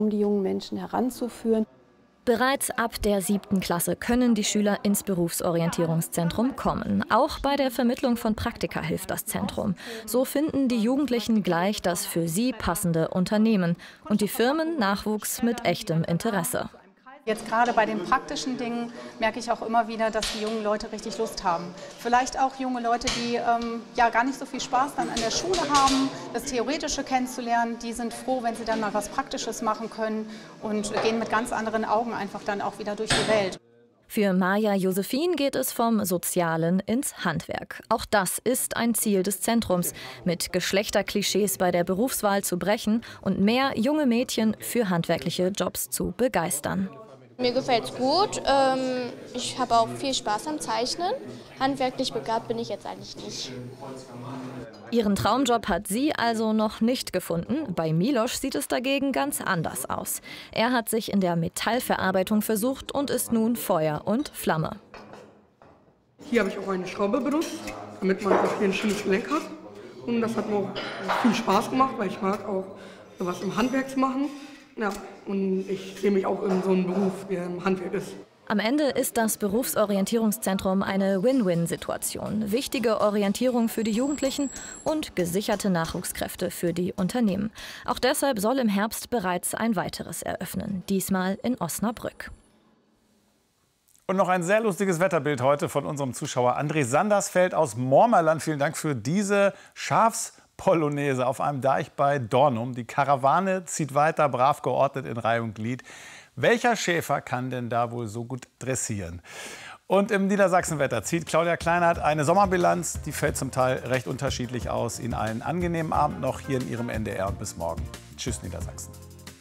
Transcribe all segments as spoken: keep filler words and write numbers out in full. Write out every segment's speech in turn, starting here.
um die jungen Menschen heranzuführen. Bereits ab der siebten Klasse können die Schüler ins Berufsorientierungszentrum kommen. Auch bei der Vermittlung von Praktika hilft das Zentrum. So finden die Jugendlichen gleich das für sie passende Unternehmen und die Firmen Nachwuchs mit echtem Interesse. Jetzt gerade bei den praktischen Dingen merke ich auch immer wieder, dass die jungen Leute richtig Lust haben. Vielleicht auch junge Leute, die ähm, ja gar nicht so viel Spaß dann an der Schule haben, das Theoretische kennenzulernen. Die sind froh, wenn sie dann mal was Praktisches machen können und gehen mit ganz anderen Augen einfach dann auch wieder durch die Welt. Für Maja Josephine geht es vom Sozialen ins Handwerk. Auch das ist ein Ziel des Zentrums, mit Geschlechterklischees bei der Berufswahl zu brechen und mehr junge Mädchen für handwerkliche Jobs zu begeistern. Mir gefällt es gut. Ähm, ich habe auch viel Spaß am Zeichnen. Handwerklich begabt bin ich jetzt eigentlich nicht. Ihren Traumjob hat sie also noch nicht gefunden. Bei Miloš sieht es dagegen ganz anders aus. Er hat sich in der Metallverarbeitung versucht und ist nun Feuer und Flamme. Hier habe ich auch eine Schraube benutzt, damit man auch hier ein schönes Gelenk hat. Und das hat mir auch viel Spaß gemacht, weil ich mag auch was im Handwerk zu machen. Ja, und ich sehe mich auch in so einem Beruf, der im Handwerk ist. Am Ende ist das Berufsorientierungszentrum eine Win-Win-Situation. Wichtige Orientierung für die Jugendlichen und gesicherte Nachwuchskräfte für die Unternehmen. Auch deshalb soll im Herbst bereits ein weiteres eröffnen, diesmal in Osnabrück. Und noch ein sehr lustiges Wetterbild heute von unserem Zuschauer André Sandersfeld aus Mormerland. Vielen Dank für diese Schafspolonaise auf einem Deich bei Dornum. Die Karawane zieht weiter, brav geordnet in Reihe und Glied. Welcher Schäfer kann denn da wohl so gut dressieren? Und im Niedersachsenwetter zieht Claudia Kleinert eine Sommerbilanz. Die fällt zum Teil recht unterschiedlich aus. Ihnen einen angenehmen Abend noch hier in Ihrem N D R und bis morgen. Tschüss, Niedersachsen.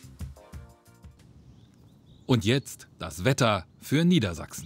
Und jetzt das Wetter für Niedersachsen.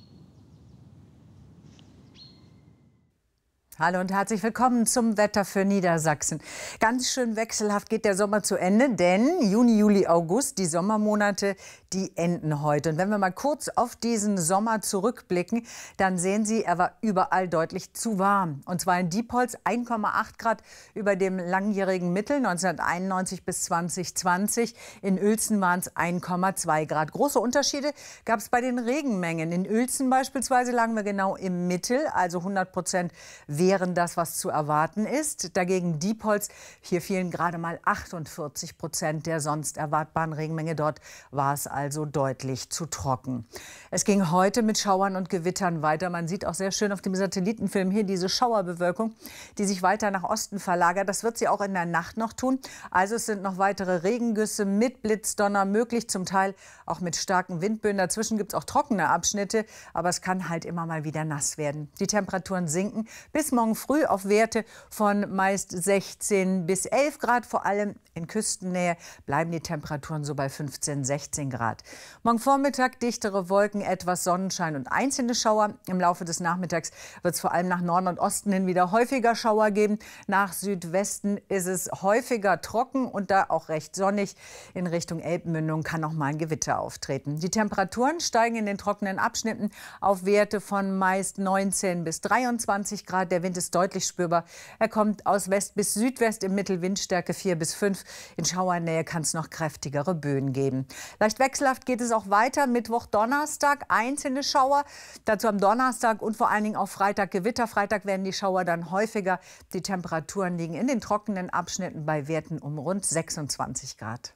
Hallo und herzlich willkommen zum Wetter für Niedersachsen. Ganz schön wechselhaft geht der Sommer zu Ende, denn Juni, Juli, August, die Sommermonate, die enden heute. Und wenn wir mal kurz auf diesen Sommer zurückblicken, dann sehen Sie, er war überall deutlich zu warm. Und zwar in Diepholz eins Komma acht Grad über dem langjährigen Mittel neunzehnhunderteinundneunzig bis zwanzig zwanzig. In Uelzen waren es eins Komma zwei Grad. Große Unterschiede gab es bei den Regenmengen. In Uelzen beispielsweise lagen wir genau im Mittel, also hundert Prozent wären das, was zu erwarten ist. Dagegen Diepholz, hier fielen gerade mal achtundvierzig Prozent der sonst erwartbaren Regenmenge. Dort war es also deutlich zu trocken. Es ging heute mit Schauern und Gewittern weiter. Man sieht auch sehr schön auf dem Satellitenfilm hier diese Schauerbewölkung, die sich weiter nach Osten verlagert. Das wird sie auch in der Nacht noch tun. Also es sind noch weitere Regengüsse mit Blitzdonner möglich, zum Teil auch mit starken Windböen. Dazwischen gibt es auch trockene Abschnitte, aber es kann halt immer mal wieder nass werden. Die Temperaturen sinken bis morgen früh auf Werte von meist sechzehn bis elf Grad. Vor allem in Küstennähe bleiben die Temperaturen so bei fünfzehn, sechzehn Grad. Morgen Vormittag dichtere Wolken, etwas Sonnenschein und einzelne Schauer. Im Laufe des Nachmittags wird es vor allem nach Norden und Osten hin wieder häufiger Schauer geben. Nach Südwesten ist es häufiger trocken und da auch recht sonnig. In Richtung Elbmündung kann noch mal ein Gewitter auftreten. Die Temperaturen steigen in den trockenen Abschnitten auf Werte von meist neunzehn bis dreiundzwanzig Grad. Der Wind ist deutlich spürbar. Er kommt aus West bis Südwest, im Mittel Windstärke vier bis fünf. In Schauernähe kann es noch kräftigere Böen geben. Leicht wechselhaft geht es auch weiter. Mittwoch, Donnerstag einzelne Schauer. Dazu am Donnerstag und vor allen Dingen auch Freitag Gewitter. Freitag werden die Schauer dann häufiger. Die Temperaturen liegen in den trockenen Abschnitten bei Werten um rund sechsundzwanzig Grad.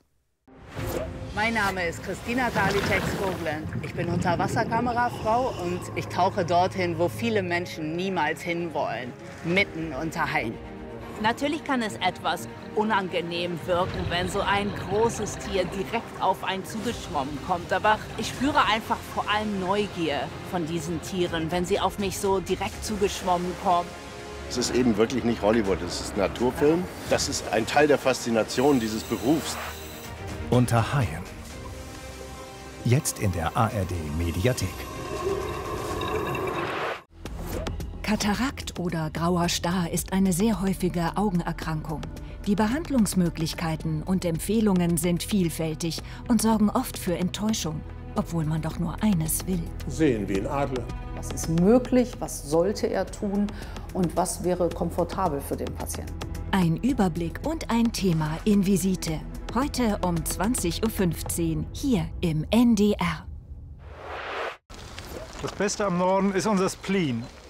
Mein Name ist Christina Galitex-Koblenz. Ich bin Unterwasserkamerafrau und ich tauche dorthin, wo viele Menschen niemals hinwollen, mitten unter Haien. Natürlich kann es etwas unangenehm wirken, wenn so ein großes Tier direkt auf einen zugeschwommen kommt. Aber ich spüre einfach vor allem Neugier von diesen Tieren, wenn sie auf mich so direkt zugeschwommen kommen. Es ist eben wirklich nicht Hollywood, es ist Naturfilm. Das ist ein Teil der Faszination dieses Berufs. Unter Haien. Jetzt in der A R D-Mediathek. Katarakt oder grauer Star ist eine sehr häufige Augenerkrankung. Die Behandlungsmöglichkeiten und Empfehlungen sind vielfältig und sorgen oft für Enttäuschung, obwohl man doch nur eines will. Sehen wie ein Adler. Was ist möglich, was sollte er tun und was wäre komfortabel für den Patienten? Ein Überblick und ein Thema in Visite. Heute um zwanzig Uhr fünfzehn hier im N D R. Das Beste am Norden ist unser Spleen.